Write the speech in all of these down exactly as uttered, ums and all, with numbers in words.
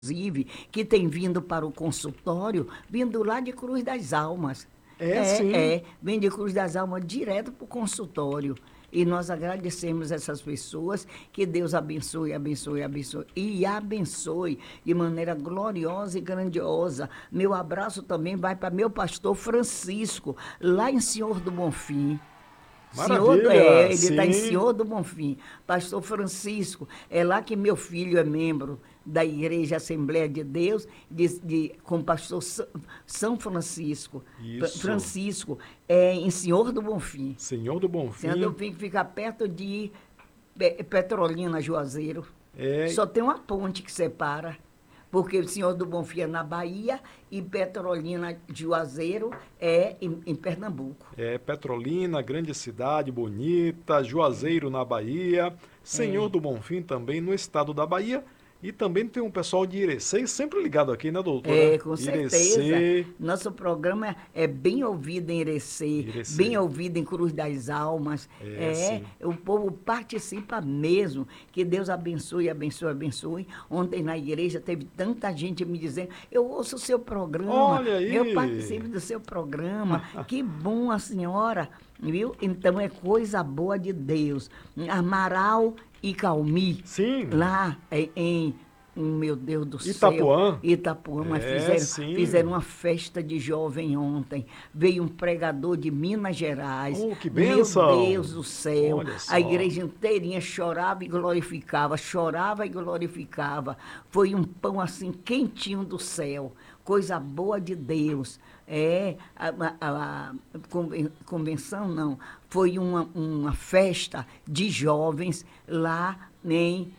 inclusive, que tem vindo para o consultório, vindo lá de Cruz das Almas. É, É, sim. é, vem de Cruz das Almas direto para o consultório. E nós agradecemos essas pessoas, que Deus abençoe, abençoe, abençoe. E abençoe de maneira gloriosa e grandiosa. Meu abraço também vai para meu pastor Francisco, lá em Senhor do Bonfim. Senhor, do- Maravilha, é, ele está em sim. Senhor do Bonfim. Pastor Francisco, é lá que meu filho é membro da Igreja Assembleia de Deus, de, de- com o pastor Sa- São Francisco. Fra- Isso. Francisco, é em Senhor do Bonfim. Senhor do Senhor do Bonfim. Bonfim que fica perto de Pe- Petrolina, Juazeiro. É, Só tem uma ponte que separa. Porque o Senhor do Bonfim é na Bahia e Petrolina, Juazeiro, é em, em Pernambuco. é Petrolina, grande cidade, bonita, Juazeiro na Bahia, Senhor É. do Bonfim também no estado da Bahia. E também tem um pessoal de Irecê, sempre ligado aqui, né, doutora? É, com certeza. Irecê, Nosso programa é bem ouvido em Irecê, bem Irecê. ouvido em Cruz das Almas. É, É, sim. o povo participa mesmo. Que Deus abençoe, abençoe, abençoe. Ontem na igreja teve tanta gente me dizendo: eu ouço o seu programa, Olha eu aí! participo do seu programa. Que bom a senhora, viu? Então é coisa boa de Deus. Amaral e Calmi, Sim, lá em, em meu Deus do céu, Itapuã. Itapuã, mas É, fizeram, sim. fizeram uma festa de jovem ontem. Veio um pregador de Minas Gerais. Oh, que Meu bênção! Deus do céu, Olha a só. igreja inteirinha chorava e glorificava, chorava e glorificava. Foi um pão assim quentinho do céu, coisa boa de Deus. É, a, a- a- conven- convenção não, foi uma, uma festa de jovens lá em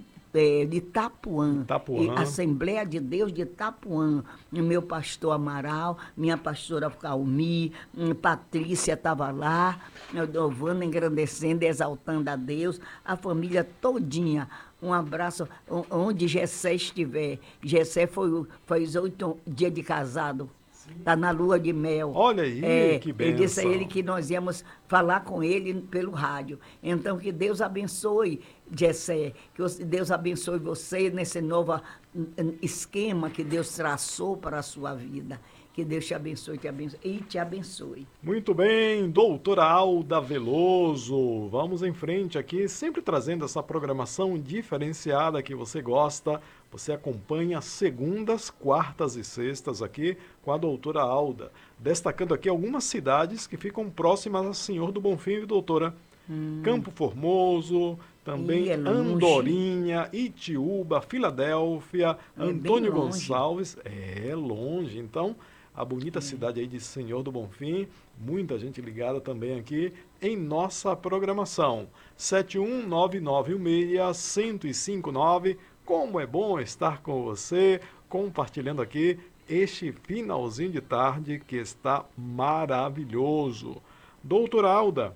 é, de Itapuã, e Itapuã. Assembleia de Deus de Itapuã. O meu pastor Amaral, minha pastora Calmi, hum, Patrícia estava lá, louvando, engrandecendo, exaltando a Deus, a família todinha. Um abraço o- onde Gessé estiver. Gessé foi, o- faz oito dias de casado. Está na lua de mel. Olha aí, É, que eu disse a ele bênção. que nós íamos falar com ele pelo rádio. Então, que Deus abençoe, Jessé, que os- Deus abençoe você nesse novo hum, hum, esquema que Deus traçou para a sua vida. Que Deus te abençoe, te abençoe e te abençoe. Muito bem, doutora Alda Veloso. Vamos em frente aqui, sempre trazendo essa programação diferenciada que você gosta. Você acompanha segundas, quartas e sextas aqui com a doutora Alda. Destacando aqui algumas cidades que ficam próximas a Senhor do Bonfim, doutora. Campo Formoso, E também é longe, Andorinha, Itiúba, Filadélfia, é bem Antônio longe. Gonçalves. É longe, então a bonita cidade aí de Senhor do Bonfim, muita gente ligada também aqui em nossa programação. sete um nove nove seis, um zero cinco nove. Como é bom estar com você, compartilhando aqui este finalzinho de tarde que está maravilhoso. Doutora Alda,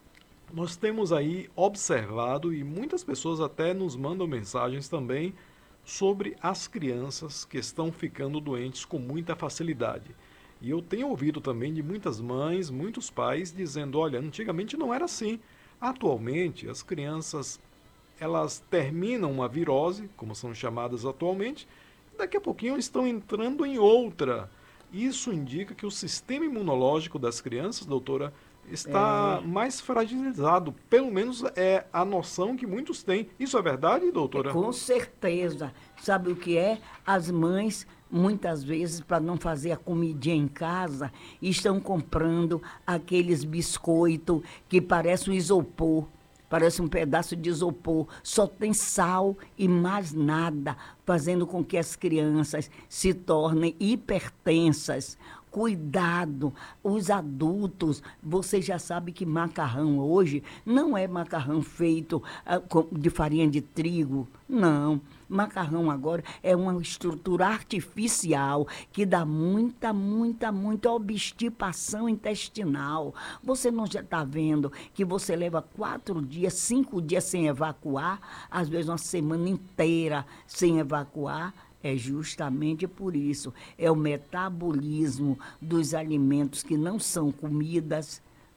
nós temos aí observado e muitas pessoas até nos mandam mensagens também sobre as crianças que estão ficando doentes com muita facilidade. E eu tenho ouvido também de muitas mães, muitos pais dizendo, olha, antigamente não era assim. Atualmente as crianças elas terminam uma virose, como são chamadas atualmente, e daqui a pouquinho estão entrando em outra. Isso indica que o sistema imunológico das crianças, doutora, está mais fragilizado. Pelo menos é a noção que muitos têm. Isso é verdade, É, doutora? com certeza. Sabe o que é? As mães, muitas vezes, para não fazer a comidinha em casa, estão comprando aqueles biscoitos que parecem um isopor. Parece um pedaço de isopor, só tem sal e mais nada, fazendo com que as crianças se tornem hipertensas. Cuidado, os adultos, você já sabe que macarrão hoje não é macarrão feito ah, com- de farinha de trigo, não. Macarrão agora é uma estrutura artificial que dá muita, muita, muita obstipação intestinal. Você não já está vendo que você leva quatro dias, cinco dias sem evacuar, às vezes uma semana inteira sem evacuar? É justamente por isso. É o metabolismo dos alimentos que não são comidas,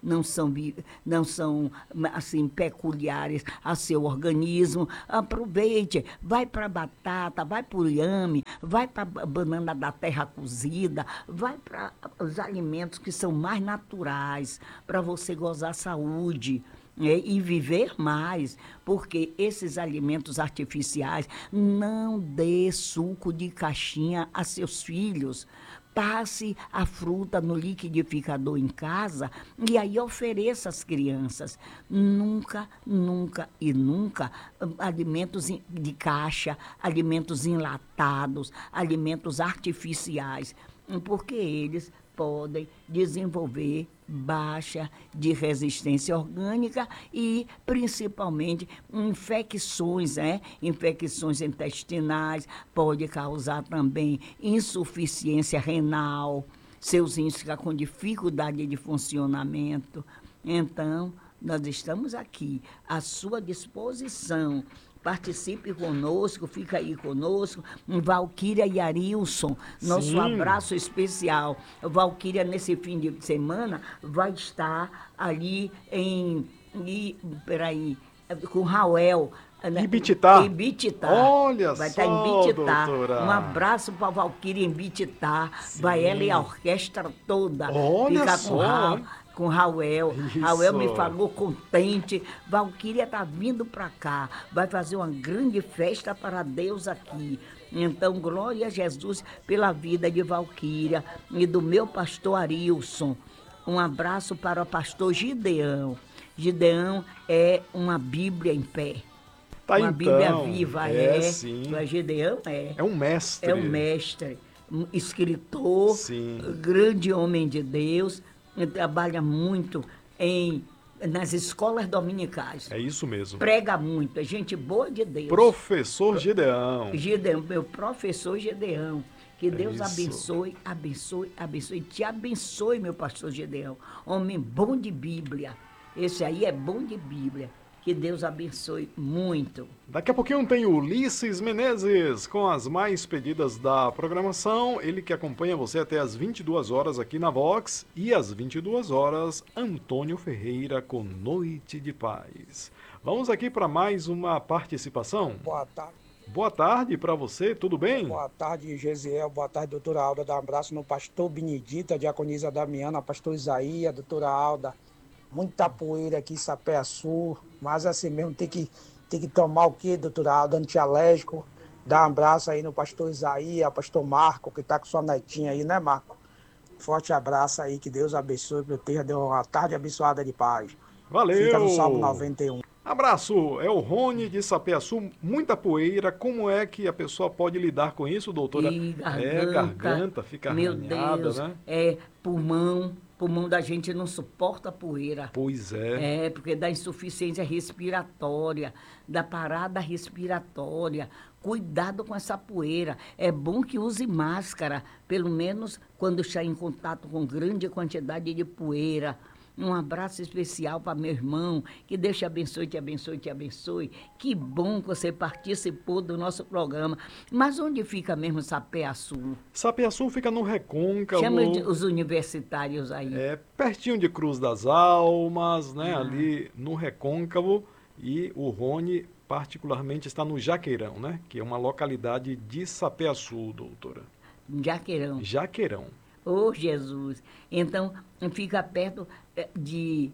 não são, não são assim, peculiares a seu organismo. Aproveite, vai para a batata, vai para o inhame, vai para a banana da terra cozida, vai para os alimentos que são mais naturais, para você gozar saúde. É, e viver mais, porque esses alimentos artificiais, não dê suco de caixinha a seus filhos. Passe a fruta no liquidificador em casa e aí ofereça às crianças. Nunca, nunca e nunca alimentos de caixa, alimentos enlatados, alimentos artificiais, porque eles podem desenvolver baixa de resistência orgânica e, principalmente, infecções, né? Infecções intestinais, pode causar também insuficiência renal, seus rins ficam com dificuldade de funcionamento. Então, nós estamos aqui à sua disposição. Participe conosco, fica aí conosco. Valquíria e Arilson, nosso Sim. abraço especial. Valquíria, nesse fim de semana, vai estar ali em. em peraí, com Rauel. Ibititá. Em Ibititá. Olha vai só, estar em Ibititá. doutora. Um abraço para a Valquíria em Ibititá. Vai ela e a orquestra toda. Olha ficar só. com Ra com Rauel. Isso. Rauel me falou contente. Valquíria está vindo para cá. Vai fazer uma grande festa para Deus aqui. Então, glória a Jesus pela vida de Valquíria e do meu pastor Arilson. Um abraço para o pastor Gideão. Gideão é uma Bíblia em pé. Tá, uma então, Bíblia viva, é. é. Sim. O Gideão é. É um mestre. É um mestre, um escritor, Sim. grande homem de Deus. Ele trabalha muito em, nas escolas dominicais. É isso mesmo. Prega muito, é gente boa de Deus. Professor Gideão. Gideão, meu professor Gideão. Que Deus isso. abençoe, abençoe, abençoe. Te abençoe, meu pastor Gideão. Homem bom de Bíblia. Esse aí é bom de Bíblia. Que Deus abençoe muito. Daqui a pouquinho tem Ulisses Menezes com as mais pedidas da programação. Ele que acompanha você até as vinte e duas horas aqui na Vox. E às vinte e duas horas, Antônio Ferreira com Noite de Paz. Vamos aqui para mais uma participação. Boa tarde. Boa tarde para você, tudo bem? Boa tarde, Gesiel. Boa tarde, doutora Alda. Dá um abraço no pastor Benedita, diaconisa Damiana, pastor Isaías, doutora Alda. Muita poeira aqui em Sapé-Açu, mas assim mesmo tem que, tem que tomar o quê, doutora Alda? Antialérgico. Dá um abraço aí no pastor Isaías, pastor Marco, que tá com sua netinha aí, né, Marco? Forte abraço aí, que Deus abençoe, proteja, dê uma tarde abençoada de paz. Valeu! Fica no Salmo noventa e um. Abraço, é o Rony de Sapé-Açu, muita poeira. Como é que a pessoa pode lidar com isso, doutora? E garganta, é, garganta, fica meu arranhada, Deus, né? É pulmão, pulmão da gente não suporta poeira. Pois é. É, porque dá insuficiência respiratória, dá parada respiratória. Cuidado com essa poeira. É bom que use máscara, pelo menos quando está em contato com grande quantidade de poeira. Um abraço especial para meu irmão, que Deus te abençoe, te abençoe, te abençoe. Que bom que você participou do nosso programa. Mas onde fica mesmo Sapé-Açu? Sapé-Açu fica no Recôncavo. Chama os universitários aí. É, pertinho de Cruz das Almas, né? Ah. Ali no Recôncavo. E o Rony, particularmente, está no Jaqueirão, né? Que é uma localidade de Sapé-Açu, doutora. Jaqueirão. Jaqueirão. Ô, Jesus! Então, fica perto de,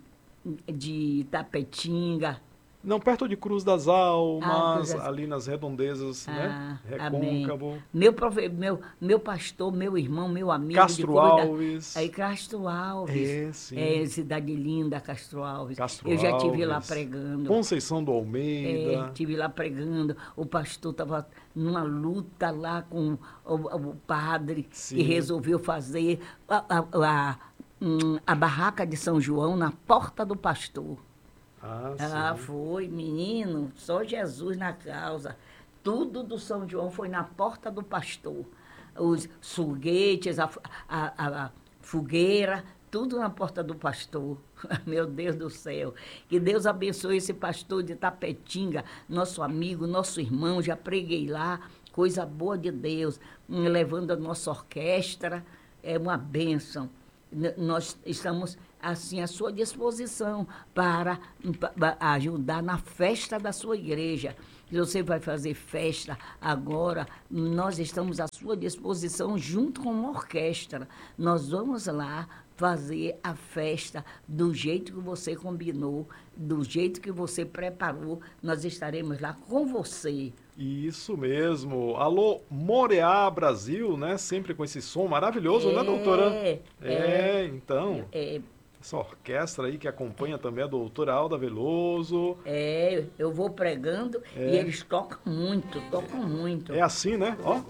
de Tapetinga. Não, perto de Cruz das Almas, Ah, Cruz das- ali nas redondezas, Ah, né? amém. Recôncavo. Meu, profe, meu, meu pastor, meu irmão, meu amigo. de Castro Cruz da- Alves. Aí, Castro Alves. É, sim. É, cidade linda, Castro Alves. Castro Eu já estive lá Alves. pregando. Conceição do É, Almeida. estive lá pregando. O pastor estava numa luta lá com o, o padre, Sim. que resolveu fazer a, a, a, hum, a barraca de São João na porta do pastor. Ah, Ah, sim. foi, menino, só Jesus na causa. Tudo do São João foi na porta do pastor. Os foguetes, a, a, a- a fogueira, tudo na porta do pastor. Meu Deus do céu. Que Deus abençoe esse pastor de Tapetinga, nosso amigo, nosso irmão. Já preguei lá, coisa boa de Deus, hum, levando a nossa orquestra. É uma bênção. n- nós estamos assim à sua disposição para, para ajudar na festa da sua igreja. Se você vai fazer festa agora, nós estamos à sua disposição junto com uma orquestra. Nós vamos lá fazer a festa do jeito que você combinou, do jeito que você preparou. Nós estaremos lá com você. Isso mesmo. Alô, Moreá Brasil, né? Sempre com esse som maravilhoso, né, doutora? É, É, então, é, essa orquestra aí que acompanha também a doutora Alda Veloso. é, eu vou pregando É. e eles tocam muito, tocam muito. É assim, né? Ó.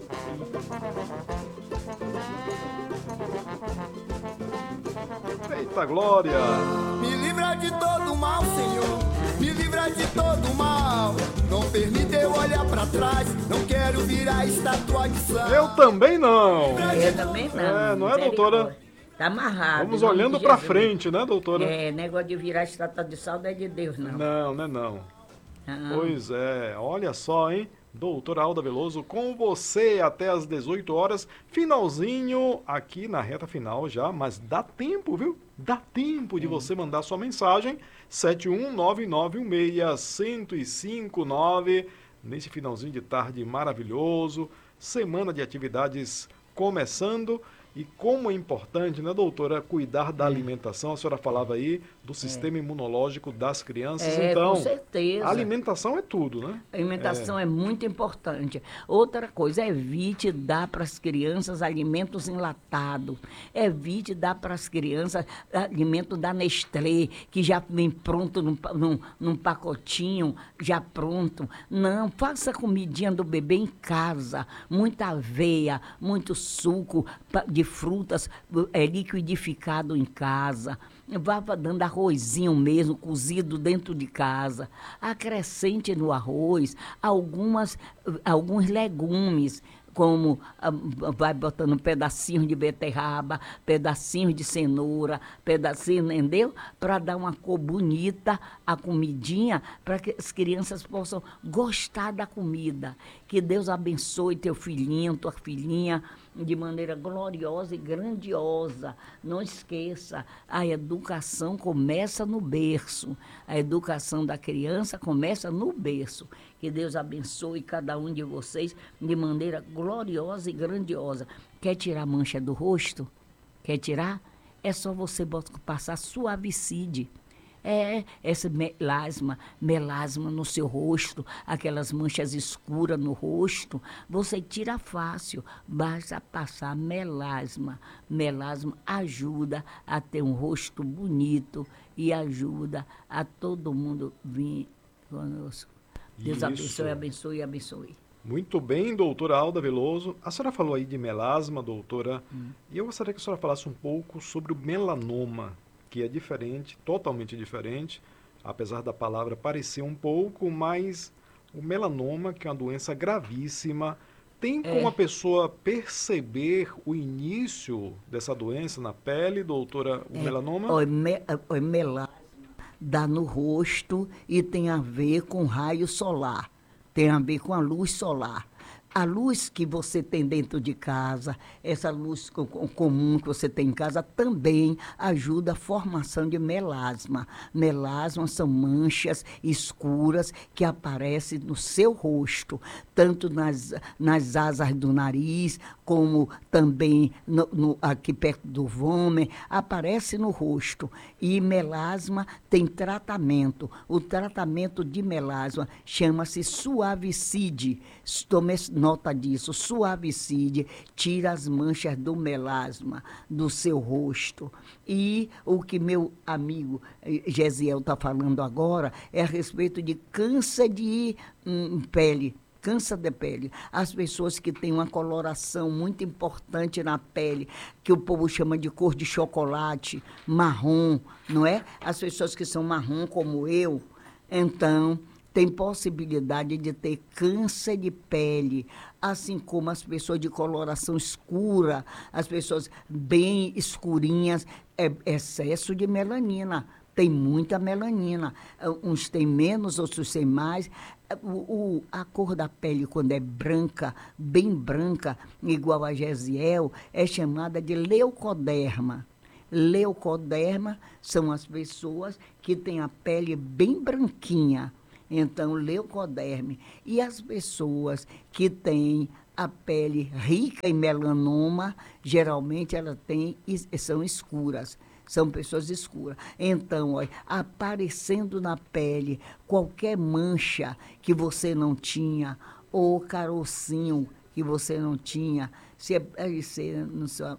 Eita glória! Me livra de todo mal, Senhor. Me livra de todo mal. Não permita eu olhar pra trás. Não quero virar estátua de sal. Eu também não! Eu também não. É, não é, misericórdia. doutora? Tá amarrado. Vamos em nome olhando de pra Jesus. frente, né, doutora? É, negócio de virar estátua de sal não é de Deus, não. Não, né, não. Não. Pois é, olha só, hein? Doutora Alda Veloso, com você até às dezoito horas, finalzinho aqui na reta final já, mas dá tempo, viu? Dá tempo de você mandar sua mensagem, sete um nove nove um seis, zero cinco nove, nesse finalzinho de tarde maravilhoso, semana de atividades começando. E como é importante, né, doutora, cuidar da alimentação. A senhora falava aí do sistema imunológico das crianças. É, então, com certeza. a alimentação é tudo, né? A alimentação é. muito importante. Outra coisa, evite dar para as crianças alimentos enlatados. Evite dar para as crianças alimento da Nestlé, que já vem pronto num, num, num pacotinho, já pronto. Não, faça a comidinha do bebê em casa. Muita aveia, muito suco de frutas é, liquidificado em casa. Vá dando arrozinho mesmo, cozido dentro de casa. Acrescente no arroz algumas, alguns legumes, como ah, vai botando um pedacinho de beterraba, pedacinho de cenoura, pedacinho, entendeu? Para dar uma cor bonita à comidinha, para que as crianças possam gostar da comida. Que Deus abençoe teu filhinho, tua filhinha, de maneira gloriosa e grandiosa. Não esqueça, a educação começa no berço. A educação da criança começa no berço. Que Deus abençoe cada um de vocês de maneira gloriosa e grandiosa. Quer tirar a mancha do rosto? Quer tirar? É só você passar suavicide. É, essa melasma, melasma no seu rosto, aquelas manchas escuras no rosto, você tira fácil, basta passar melasma. Melasma ajuda a ter um rosto bonito e ajuda a todo mundo vir conosco. Deus Isso. abençoe, abençoe, abençoe. Muito bem, doutora Alda Veloso. A senhora falou aí de melasma, doutora, Hum. e eu gostaria que a senhora falasse um pouco sobre o melanoma, que é diferente, totalmente diferente, apesar da palavra parecer um pouco, mas o melanoma, que é uma doença gravíssima, tem como É. a pessoa perceber o início dessa doença na pele, doutora, o melanoma? O, me, o melasma dá no rosto e tem a ver com raio solar, tem a ver com a luz solar. A luz que você tem dentro de casa, essa luz co- co- comum que você tem em casa, também ajuda a formação de melasma. Melasma são manchas escuras que aparecem no seu rosto, tanto nas, nas asas do nariz, como também no, no, aqui perto do vômen, aparece no rosto. E melasma tem tratamento. O tratamento de melasma chama-se suavicide. Tome nota disso, suavicide, tira as manchas do melasma do seu rosto. E o que meu amigo eh, Gesiel está falando agora é a respeito de câncer de hum, pele. Câncer de pele. As pessoas que têm uma coloração muito importante na pele, que o povo chama de cor de chocolate, marrom, não é? As pessoas que são marrom como eu, então tem possibilidade de ter câncer de pele, assim como as pessoas de coloração escura, as pessoas bem escurinhas, é excesso de melanina. Tem muita melanina. Uns têm menos, outros têm mais. O, o, a cor da pele, quando é branca, bem branca, igual a Gesiel, é chamada de leucoderma. Leucoderma são as pessoas que têm a pele bem branquinha. Então, leucoderme. E as pessoas que têm a pele rica em melanoma, geralmente elas têm, são escuras. São pessoas escuras. Então, ó, aparecendo na pele qualquer mancha que você não tinha, ou carocinho que você não tinha, se aparecer no seu,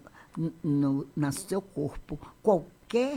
no, no seu corpo, qualquer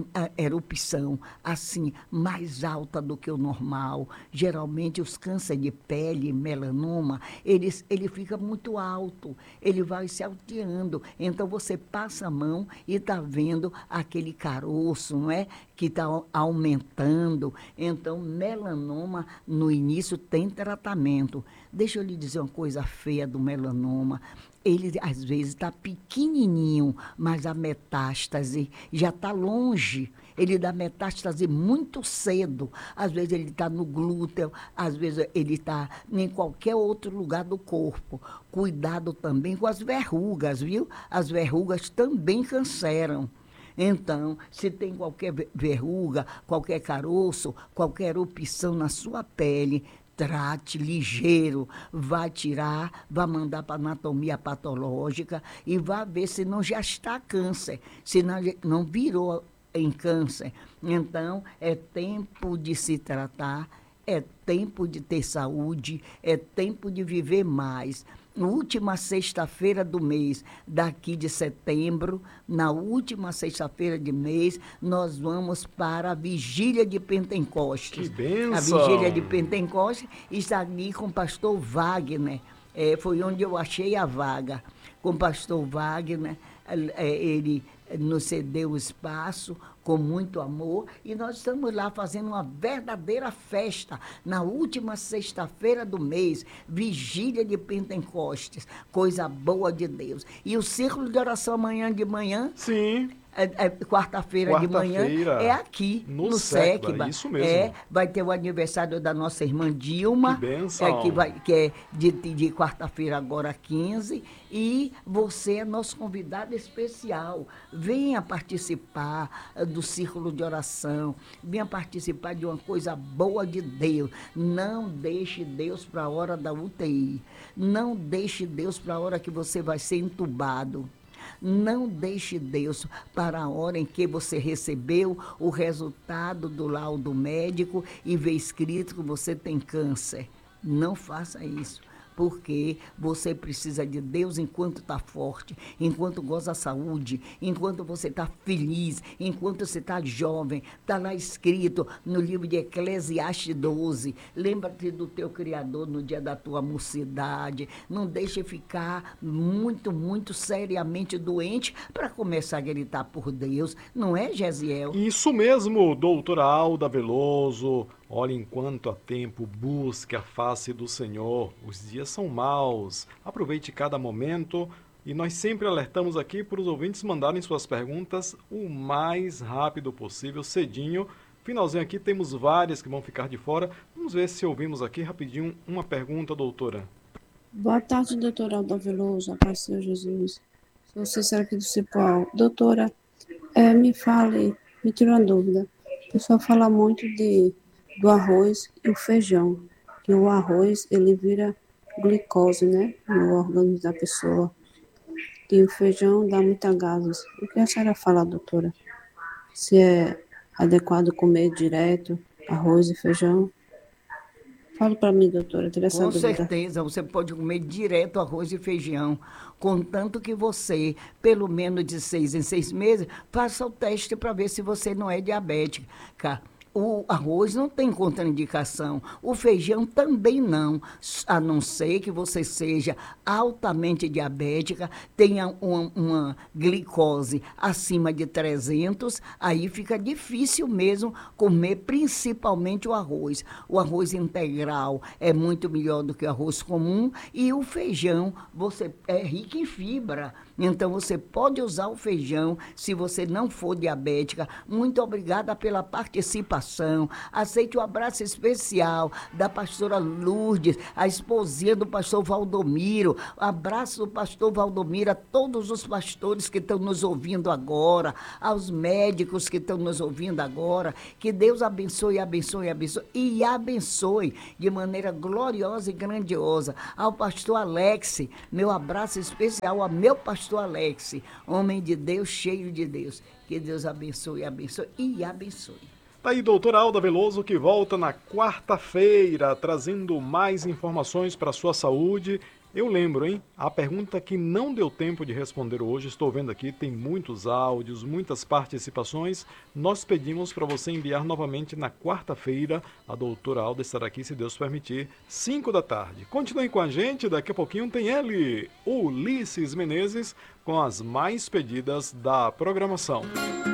erupção, assim, mais alta do que o normal. Geralmente, os cânceres de pele, melanoma, eles, ele fica muito alto, ele vai se alteando. Então, você passa a mão e está vendo aquele caroço, não é? Que está aumentando. Então, melanoma, no início, tem tratamento. Deixa eu lhe dizer uma coisa feia do melanoma. Ele, às vezes, está pequenininho, mas a metástase já está longe. Ele dá metástase muito cedo. Às vezes, ele está no glúteo, às vezes, ele está em qualquer outro lugar do corpo. Cuidado também com as verrugas, viu? As verrugas também canceram. Então, se tem qualquer verruga, qualquer caroço, qualquer erupção na sua pele, trate ligeiro, vai tirar, vai mandar para anatomia patológica e vai ver se não já está câncer, se não, não virou em câncer. Então, é tempo de se tratar, é tempo de ter saúde, é tempo de viver mais. Na última sexta-feira do mês, daqui de setembro, na última sexta-feira de mês, nós vamos para a Vigília de Pentecostes. Que bênção! A Vigília de Pentecostes está ali com o pastor Wagner. É, foi onde eu achei a vaga. Com o pastor Wagner, é, ele nos cedeu o espaço com muito amor e nós estamos lá fazendo uma verdadeira festa na última sexta-feira do mês, Vigília de Pentecostes, coisa boa de Deus. E o círculo de oração amanhã de manhã... Sim. É, é, quarta-feira de manhã é aqui, no, no Secba. Isso mesmo. É, vai ter o aniversário da nossa irmã Dilma. Que bênção. É, que, vai, que é de, de quarta-feira agora quinze. E você é nosso convidado especial. Venha participar do círculo de oração. Venha participar de uma coisa boa de Deus. Não deixe Deus para a hora da U T I. Não deixe Deus para a hora que você vai ser entubado. Não deixe Deus para a hora em que você recebeu o resultado do laudo médico e vê escrito que você tem câncer. Não faça isso, porque você precisa de Deus enquanto está forte, enquanto goza a saúde, enquanto você está feliz, enquanto você está jovem. Está lá escrito no livro de Eclesiastes doze, lembra-te do teu Criador no dia da tua mocidade. Não deixe ficar muito, muito seriamente doente para começar a gritar por Deus. Não é, Gesiel? Isso mesmo, doutora Alda Veloso. Olha, enquanto há tempo, busque a face do Senhor. Os dias são maus. Aproveite cada momento. E nós sempre alertamos aqui para os ouvintes mandarem suas perguntas o mais rápido possível, cedinho. Finalzinho aqui, temos várias que vão ficar de fora. Vamos ver se ouvimos aqui rapidinho uma pergunta, doutora. Boa tarde, doutora Alda Veloso. A paz do Senhor Jesus. Sou Cícera aqui do Cipó. Doutora, é, me fale, me tira uma dúvida. O pessoal fala muito de... do arroz e o feijão, que o arroz ele vira glicose, né, no organismo da pessoa, e o feijão dá muita gases. O que a senhora fala, doutora? Se é adequado comer direto arroz e feijão? Fale para mim, doutora, ter essa Com dúvida. certeza, você pode comer direto arroz e feijão, contanto que você, pelo menos de seis em seis meses, faça o teste para ver se você não é diabética. O arroz não tem contraindicação, o feijão também não, a não ser que você seja altamente diabética, tenha uma, uma glicose acima de trezentos, aí fica difícil mesmo comer principalmente o arroz. O arroz integral é muito melhor do que o arroz comum e o feijão você é rico em fibra. Então, você pode usar o feijão se você não for diabética. Muito obrigada pela participação. situação. Aceite o abraço especial da pastora Lourdes, a esposinha do pastor Valdomiro. Abraço do pastor Valdomiro a todos os pastores que estão nos ouvindo agora, aos médicos que estão nos ouvindo agora. Que Deus abençoe, abençoe, abençoe e abençoe de maneira gloriosa e grandiosa. Ao pastor Alex, meu abraço especial ao meu pastor Alex, homem de Deus, cheio de Deus. Que Deus abençoe, abençoe e abençoe. Tá aí, doutora Alda Veloso, que volta na quarta-feira, trazendo mais informações para a sua saúde. Eu lembro, hein? A pergunta que não deu tempo de responder hoje, estou vendo aqui, tem muitos áudios, muitas participações. Nós pedimos para você enviar novamente na quarta-feira. A doutora Alda estará aqui, se Deus permitir, cinco da tarde. Continue com a gente, daqui a pouquinho tem ele, Ulisses Menezes, com as mais pedidas da programação.